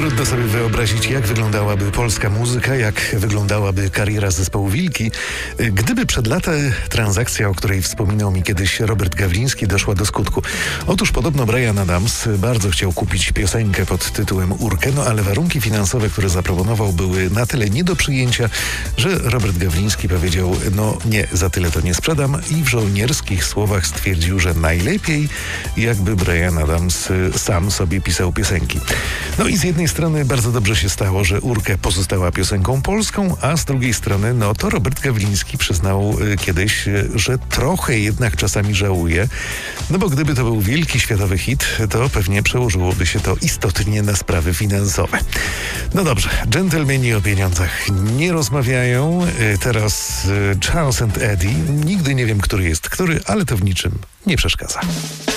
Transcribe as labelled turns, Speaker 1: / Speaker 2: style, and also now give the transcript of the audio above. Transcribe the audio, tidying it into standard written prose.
Speaker 1: Trudno sobie wyobrazić, jak wyglądałaby polska muzyka, jak wyglądałaby kariera zespołu Wilki, gdyby przed laty transakcja, o której wspominał mi kiedyś Robert Gawliński, doszła do skutku. Otóż podobno Bryan Adams bardzo chciał kupić piosenkę pod tytułem Urkę, ale warunki finansowe, które zaproponował, były na tyle nie do przyjęcia, że Robert Gawliński powiedział, nie, za tyle to nie sprzedam i w żołnierskich słowach stwierdził, że najlepiej jakby Bryan Adams sam sobie pisał piosenki. I z jednej strony bardzo dobrze się stało, że Urkę pozostała piosenką polską, a z drugiej strony, to Robert Gawliński przyznał kiedyś, że trochę jednak czasami żałuje, bo gdyby to był wielki światowy hit, to pewnie przełożyłoby się to istotnie na sprawy finansowe. Dobrze, dżentelmeni o pieniądzach nie rozmawiają. Teraz Charles and Eddie. Nigdy nie wiem, który jest który, ale to w niczym nie przeszkadza.